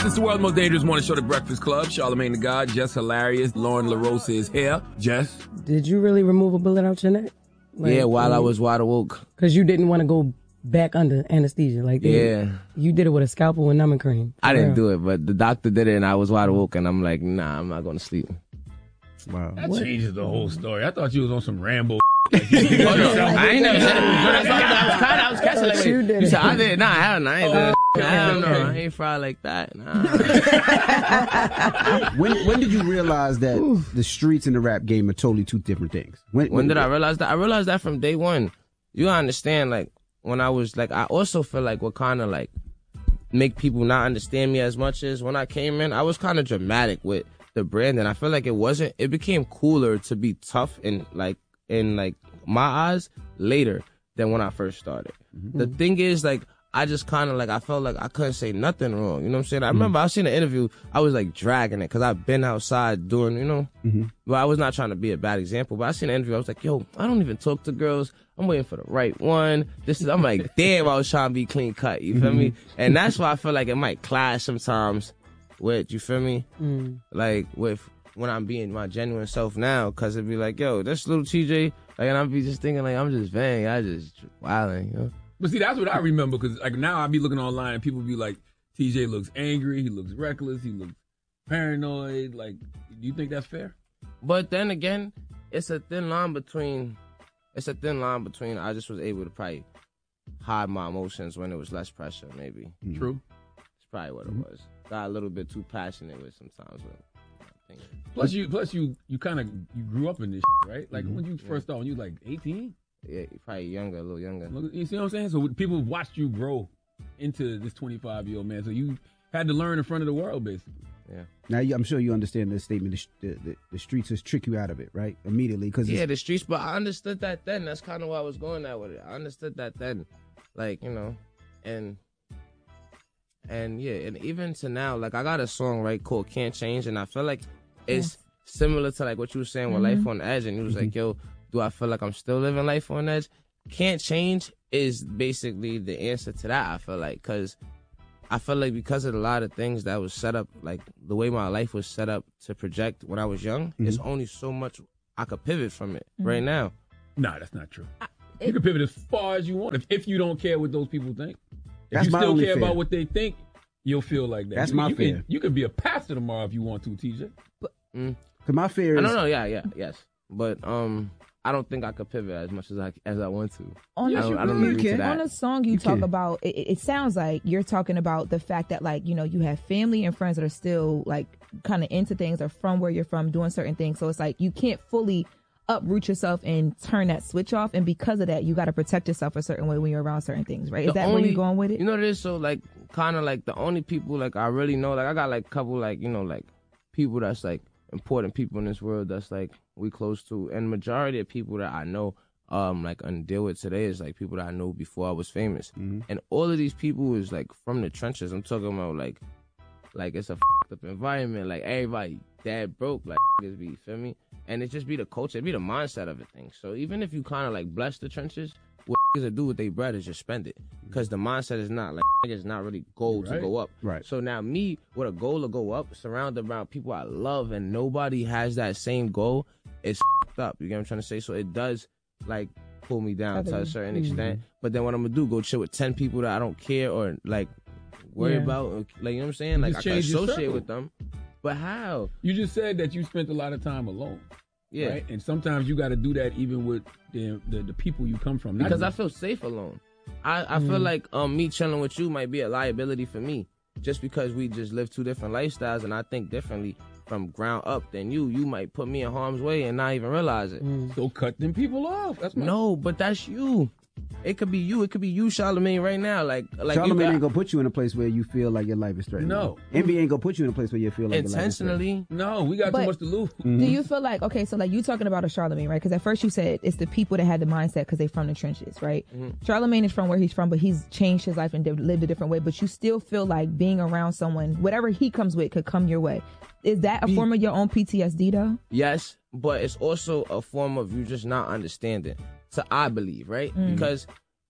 This is the world's most dangerous morning show, The Breakfast Club. Charlamagne the God, Jess Hilarious, Lauren LaRosa is here. Jess? Did you really remove a bullet out your neck? Yeah, while I was wide awake. Because you didn't want to go back under anesthesia. You did it with a scalpel and numbing cream. I didn't do it, but the doctor did it, and I was wide awake, and I'm like, nah, I'm not going to sleep. Wow. That changes the whole story. I thought you was on some Rambo. I ain't never said it. I was catching like, you said, I did. Nah, hell no, I ain't did. Hell no, I ain't fried like that. Nah. When did you realize that the streets and the rap game are totally two different things? When did I realize that? I realized that from day one. You understand, like, when I was, like, I also feel like what kind of, like, make people not understand me as much as when I came in, I was kind of dramatic with the brand, and I feel like it became cooler to be tough and, like, in like my eyes later than when I first started. Mm-hmm. The thing is, like, I just kind of like, I felt like I couldn't say nothing wrong. You know what I'm saying? I remember I seen an interview, I was like dragging it because I've been outside doing, you know, but I was not trying to be a bad example, but I seen an interview, I was like, yo, I don't even talk to girls. I'm waiting for the right one. I'm like, damn, I was trying to be clean cut. You feel me? And that's why I feel like it might clash sometimes with, you feel me? Like with, when I'm being my genuine self now, because it'd be like, yo, this little TJ, like, and I'd be just thinking, like, I'm just vain, I just wilding, you know? But see, that's what I remember, because, like, now I be looking online and people be like, TJ looks angry, he looks reckless, he looks paranoid. Like, do you think that's fair? But then again, it's a thin line between I just was able to probably hide my emotions when it was less pressure, maybe. True. It's probably what it was. Got a little bit too passionate with sometimes, but Plus you kind of grew up in this shit, right? Like when you first started, when you were like 18? Yeah, probably younger, a little younger. You see what I'm saying? So people watched you grow into this 25-year-old man. So you had to learn in front of the world, basically. Yeah. Now I'm sure you understand this statement. The streets just trick you out of it, right? Immediately, because the streets. But I understood that then. That's kind of why I was going at with it. I understood that then, like, you know, and yeah, and even to now, like, I got a song right called "Can't Change," and I feel like it's similar to like what you were saying with Life on Edge, and you was like, yo, do I feel like I'm still living life on edge? Can't change is basically the answer to that, I feel like, because I feel like because of a lot of things that was set up, like the way my life was set up to project when I was young, there's only so much I could pivot from it right now. Nah, that's not true. You can pivot as far as you want if you don't care what those people think. If That's you my still only care fear. about what they think, you'll feel like that. That's my fear. You can be a pastor tomorrow if you want to, TJ. Because my fear is... I don't know, yes. But I don't think I could pivot as much as I want to. On a song you talk about, it sounds like you're talking about the fact that, like, you know, you have family and friends that are still, like, kind of into things or from where you're from, doing certain things. So it's like you can't fully uproot yourself and turn that switch off, and because of that you got to protect yourself a certain way when you're around certain things, right? Is that where you're going with it? You know what it is? So, like, kind of like the only people, like, I really know, like, I got like a couple, like, you know, like people that's like important people in this world that's like we close to, and majority of people that I know like and deal with today is like people that I know before I was famous, and all of these people is like from the trenches. I'm talking about like it's a f***ed up environment, like everybody dad broke, like niggas be, feel me? And it just be the culture, it be the mindset of a thing. So even if you kind of like bless the trenches, what niggas do with their bread is just spend it. Because the mindset is not, like, niggas not really goal to go up. Right. So now me, with a goal to go up, surrounded around people I love, and nobody has that same goal, it's f***ed up. You get what I'm trying to say? So it does, like, pull me down to a certain extent. But then what I'm going to do, go chill with 10 people that I don't care or, like, worry about. Like, you know what I'm saying? Like, I can associate with them. But how? You just said that you spent a lot of time alone. Yeah. Right? And sometimes you got to do that even with the people you come from. Because I feel safe alone. I feel like me chilling with you might be a liability for me. Just because we just live two different lifestyles and I think differently from ground up than you. You might put me in harm's way and not even realize it. So cut them people off. No, but that's you. It could be you. It could be you, Charlamagne, right now. Like Charlamagne ain't gonna put you in a place where you feel like your life is threatened. No. NBA ain't gonna put you in a place where you feel like intentionally. Your life is no, we got too much to lose. Do you feel like, okay, so like you talking about a Charlamagne, right? Because at first you said it's the people that had the mindset because they from the trenches, right? Charlamagne is from where he's from, but he's changed his life and lived a different way. But you still feel like being around someone, whatever he comes with, could come your way. Is that a form of your own PTSD though? Yes, but it's also a form of you just not understanding. So I believe, right? Because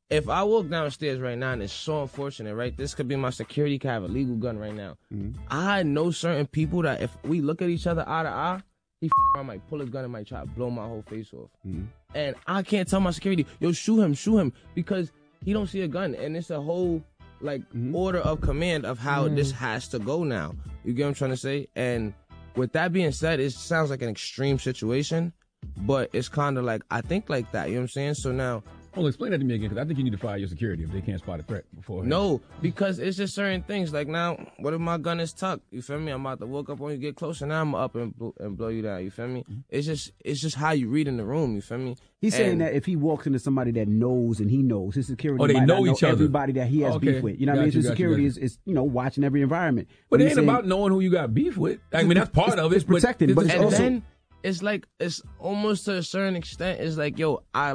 if I walk downstairs right now, and it's so unfortunate, right? This could be my security card, a legal gun right now. Mm-hmm. I know certain people that if we look at each other eye to eye, I might pull a gun and might try to blow my whole face off. Mm-hmm. And I can't tell my security, yo, shoot him, because he don't see a gun. And it's a whole, like, order of command of how this has to go now. You get what I'm trying to say? And with that being said, it sounds like an extreme situation, but it's kind of like, I think like that, you know what I'm saying? So now... Well, explain that to me again, because I think you need to fire your security if they can't spot a threat beforehand. No, because it's just certain things. Like now, what if my gun is tucked? You feel me? I'm about to walk up on you, get closer, now I'm up and blow you down. You feel me? It's just how you read in the room. You feel me? He's saying that if he walks into somebody that knows and he knows, his security they might know not each other. Everybody that he has beef with. You know what I mean? His security is watching every environment. But it ain't about knowing who you got beef with. I mean, that's part of it. It's protecting, but it's also... then it's like, it's almost to a certain extent, it's like, yo, I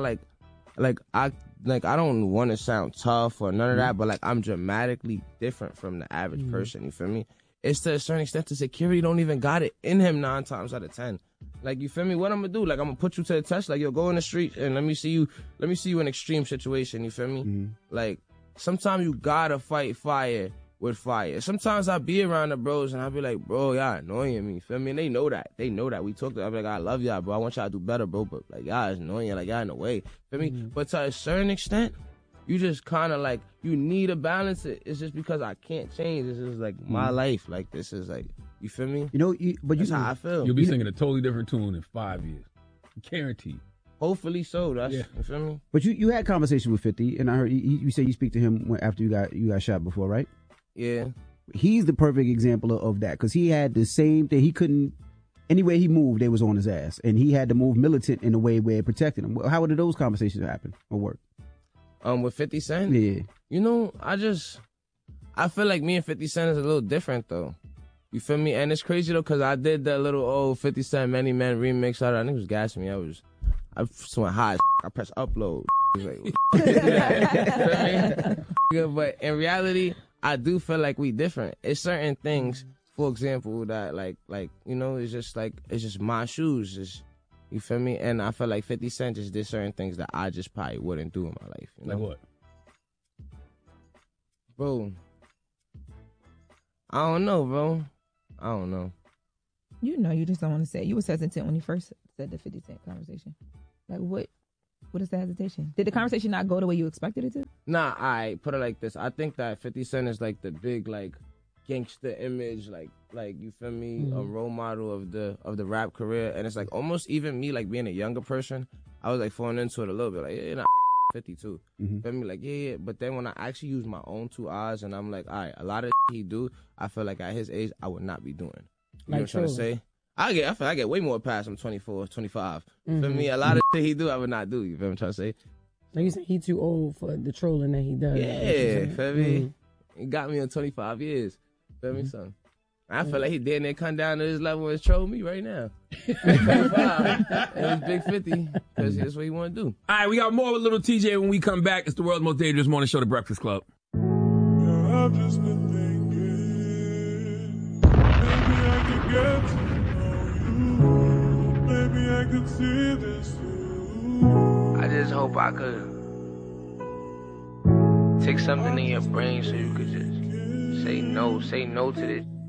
don't want to sound tough or none of that, but like I'm dramatically different from the average person. You feel me? It's to a certain extent the security don't even got it in him 9 times out of 10. Like, you feel me? What I'm gonna do? Like, I'm gonna put you to the test. Like, yo, go in the street and let me see you in extreme situation. You feel me? Like, sometimes you gotta fight fire with fire. Sometimes I be around the bros and I be like, bro, y'all annoying me. You feel me? And they know that. We talk to them. I be like, I love y'all, bro. I want y'all to do better, bro. But like, y'all is annoying. Like, y'all in the way. Feel me? But to a certain extent, you just kind of like, you need to balance it. It's just because I can't change. This is like my life. Like, this is like, you feel me? That's how I feel. You'll be singing a totally different tune in 5 years. Guaranteed. Hopefully so. That's, you feel me? But you had conversation with 50, and I heard you say you speak to him after you got shot before, right? Yeah. He's the perfect example of that, because he had the same thing. He couldn't, anywhere he moved, they was on his ass, and he had to move militant in a way where it protected him. How did those conversations happen or work? With 50 Cent? Yeah. You know, I feel like me and 50 Cent is a little different, though. You feel me? And it's crazy, though, because I did that little 50 Cent Many Men remix. I think it was gassing me. I just went high as I pressed upload. Like, but in reality, I do feel like we different. It's certain things, for example, that like you know, it's just my shoes. You feel me? And I feel like 50 Cent just did certain things that I just probably wouldn't do in my life. You know? Like what? Bro, I don't know, bro. I don't know. You know, you just don't want to say it. You was hesitant when you first said the 50 Cent conversation. Like, what is the hesitation? Did the conversation not go the way you expected it to? Nah, I put it like this. I think that 50 Cent is like the big, like, gangster image, like you feel me, a role model of the rap career. And it's like almost even me, like being a younger person, I was like falling into it a little bit, like, yeah, 52. Feel me? Like, yeah. But then when I actually use my own 2 eyes and I'm like, all right, a lot of he do, I feel like at his age, I would not be doing. You know what I'm trying to say? I feel I get way more past him 24, 25. Feel me? A lot of shit he do, I would not do. You feel what I'm trying to say? Like you said, he too old for the trolling that he does. Yeah, feel me? He got me in 25 years. Feel me, son? I feel like he damn near come down to his level and troll me right now. 25, and it's Big 50, because that's what he want to do. All right, we got more with Little TJ when we come back. It's the world's most dangerous morning show, The Breakfast Club. Yeah, I've just been thinking, maybe I could get to know you. Maybe I could see this through. I just hope I could take something in your brain so you could just say no to this.